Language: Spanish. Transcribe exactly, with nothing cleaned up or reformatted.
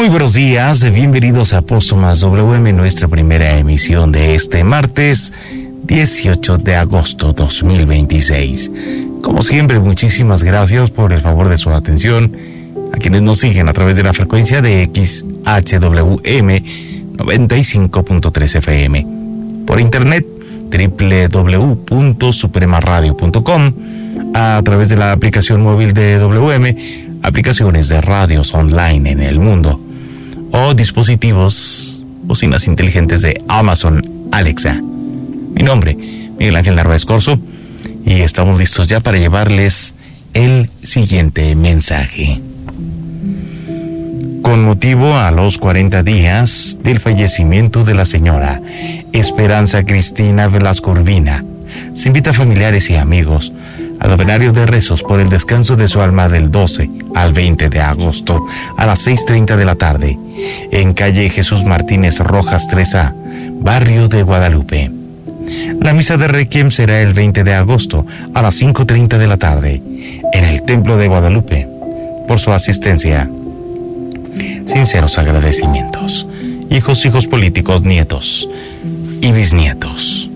Muy buenos días, bienvenidos a Póstumas W M, nuestra primera emisión de este martes dieciocho de agosto dos mil veintiséis. Como siempre, muchísimas gracias por el favor de su atención a quienes nos siguen a través de la frecuencia de X H W M noventa y cinco punto tres F M, por internet doble u doble u doble u punto suprema radio punto com, a través de la aplicación móvil de W M, aplicaciones de radios online en el mundo, o dispositivos, bocinas inteligentes de Amazon Alexa. Mi nombre, Miguel Ángel Narváez Corzo, y estamos listos ya para llevarles el siguiente mensaje. Con motivo a los cuarenta días del fallecimiento de la señora Esperanza Cristina Velasco Urbina, se invita a familiares y amigos al novenario de rezos por el descanso de su alma del doce al veinte de agosto a las seis treinta de la tarde en calle Jesús Martínez Rojas tres A, barrio de Guadalupe. La misa de requiem será el veinte de agosto a las cinco treinta de la tarde en el Templo de Guadalupe. Por su asistencia, sinceros agradecimientos. Hijos, hijos políticos, nietos y bisnietos.